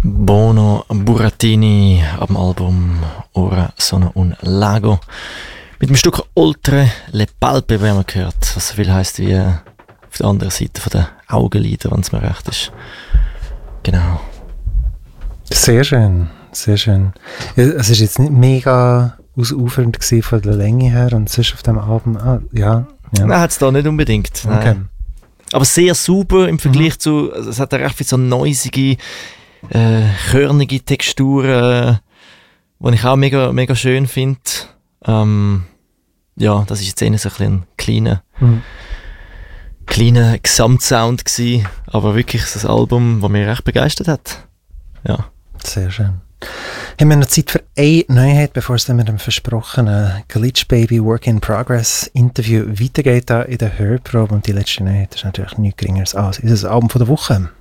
Bono Burattini am Album Ora sono un lago. Mit dem Stück Oltre le Palpe, wie man gehört, was so viel heisst wie auf der anderen Seite von den Augenlider, wenn es mir recht ist. Genau. Sehr schön, sehr schön. Es war jetzt nicht mega ausufernd von der Länge her und sonst auf dem Album, ja. Nein, hat es da nicht unbedingt. Nein. Okay. Aber sehr sauber im Vergleich zu, also es hat ja recht viel so noisige, körnige Texturen, die ich auch mega, mega schön finde. Ja, das ist jetzt eher so ein kleiner Gesamtsound gewesen, aber wirklich so ein Album, das mich recht begeistert hat. Ja. Sehr schön. Haben wir noch Zeit für eine Neuheit, bevor es dann mit dem versprochenen Glitch Baby Work in Progress Interview weitergeht da in der Hörprobe? Und die letzte Neuheit ist natürlich nichts Geringeres als unser Album von der Woche.